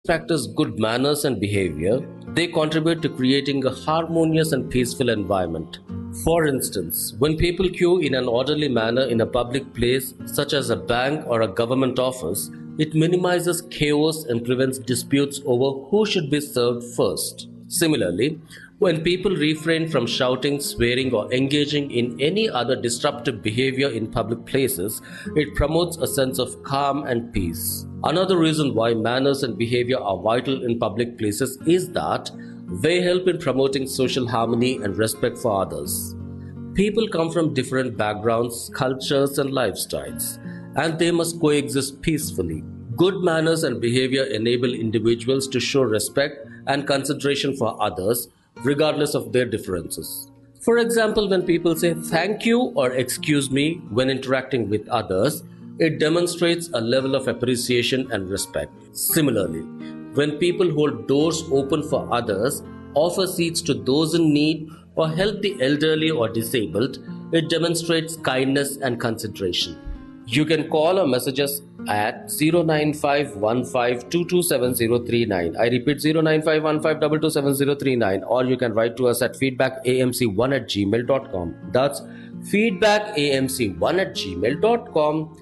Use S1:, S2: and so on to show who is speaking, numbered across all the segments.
S1: practice good manners and behavior, they contribute to creating a harmonious and peaceful environment. For instance, when people queue in an orderly manner in a public place such as a bank or a government office, it minimizes chaos and prevents disputes over who should be served first. Similarly, when people refrain from shouting, swearing, or engaging in any other disruptive behavior in public places, it promotes a sense of calm and peace. Another reason why manners and behavior are vital in public places is that they help in promoting social harmony and respect for others. People come from different backgrounds, cultures, and lifestyles, and they must coexist peacefully. Good manners and behavior enable individuals to show respect and consideration for others, regardless of their differences. For example, when people say thank you or excuse me when interacting with others, it demonstrates a level of appreciation and respect. Similarly, when people hold doors open for others, offer seats to those in need, or help the elderly or disabled, it demonstrates kindness and consideration. You can call or message us at 09515227039. I repeat 09515227039, or you can write to us at feedbackamc1@gmail.com. That's feedbackamc1@gmail.com.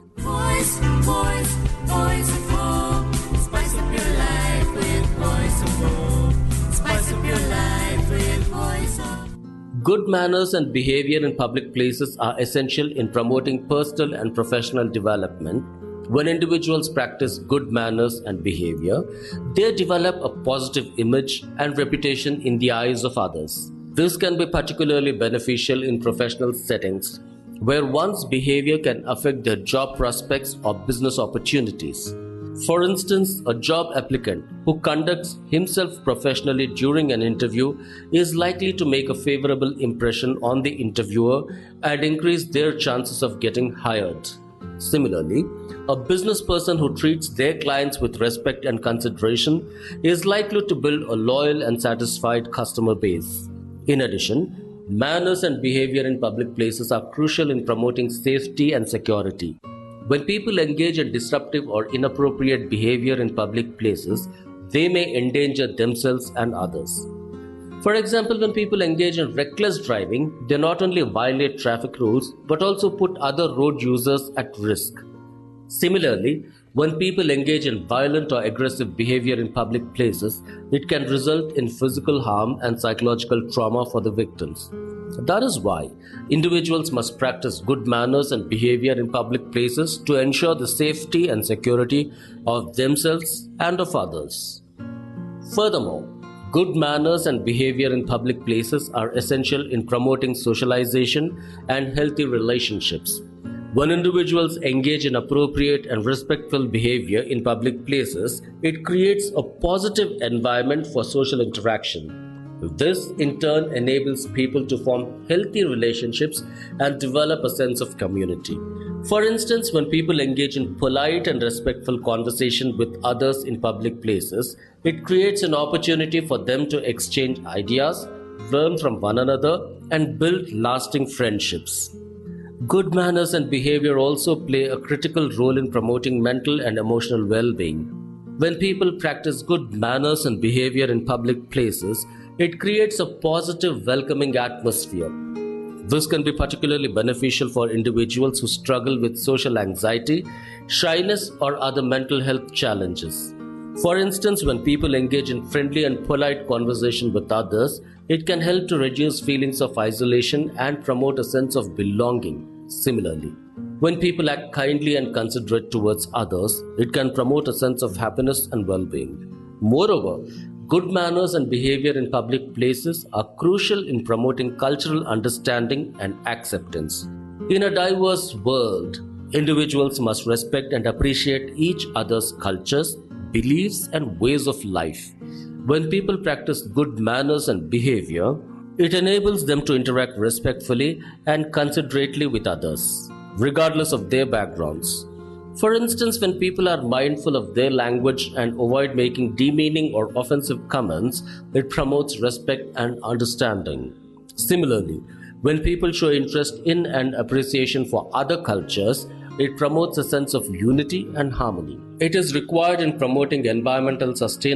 S2: Voice of hope. Spice up your life with Voice of Hope. Spice up your life with Voice of.
S1: Good manners and behavior in public places are essential in promoting personal and professional development. When individuals practice good manners and behavior, they develop a positive image and reputation in the eyes of others. This can be particularly beneficial in professional settings, where one's behavior can affect their job prospects or business opportunities. For instance, a job applicant who conducts himself professionally during an interview is likely to make a favorable impression on the interviewer and increase their chances of getting hired. Similarly, a business person who treats their clients with respect and consideration is likely to build a loyal and satisfied customer base. In addition, manners and behavior in public places are crucial in promoting safety and security. When people engage in disruptive or inappropriate behavior in public places, they may endanger themselves and others. For example, when people engage in reckless driving, they not only violate traffic rules but also put other road users at risk. Similarly, when people engage in violent or aggressive behavior in public places, it can result in physical harm and psychological trauma for the victims. That is why individuals must practice good manners and behavior in public places to ensure the safety and security of themselves and of others. Furthermore, good manners and behavior in public places are essential in promoting socialization and healthy relationships. When individuals engage in appropriate and respectful behavior in public places, it creates a positive environment for social interaction. This, in turn, enables people to form healthy relationships and develop a sense of community. For instance, when people engage in polite and respectful conversation with others in public places, it creates an opportunity for them to exchange ideas, learn from one another, and build lasting friendships. Good manners and behavior also play a critical role in promoting mental and emotional well-being. When people practice good manners and behavior in public places, it creates a positive, welcoming atmosphere. This can be particularly beneficial for individuals who struggle with social anxiety, shyness, or other mental health challenges. For instance, when people engage in friendly and polite conversation with others, it can help to reduce feelings of isolation and promote a sense of belonging. Similarly, when people act kindly and considerate towards others, it can promote a sense of happiness and well-being. Moreover, good manners and behavior in public places are crucial in promoting cultural understanding and acceptance. In a diverse world, individuals must respect and appreciate each other's cultures, beliefs, and ways of life. When people practice good manners and behavior, it enables them to interact respectfully and considerately with others, regardless of their backgrounds. For instance, when people are mindful of their language and avoid making demeaning or offensive comments, it promotes respect and understanding. Similarly, when people show interest in and appreciation for other cultures, it promotes a sense of unity and harmony. It is required in promoting environmental sustainability